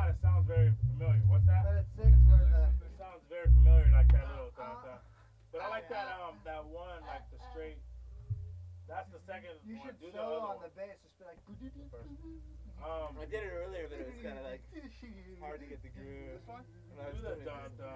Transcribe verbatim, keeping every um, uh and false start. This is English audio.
that, it sounds very familiar. What's that? But it's sick for the. It sounds very familiar, like that little. Da, da. But I like that um that one, like the straight. That's the second You one. should Do the solo other on the one. bass. Just be like. Um, I did it earlier, but it was kind of like hard to get the groove. This one? When I was do the doing da, it. da.